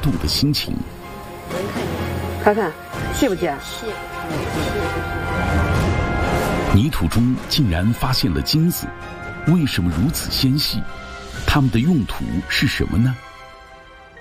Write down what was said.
妒的心情。 看看，细不细？ 细。 泥土中竟然发现了金子，为什么如此纤细？它们的用途是什么呢？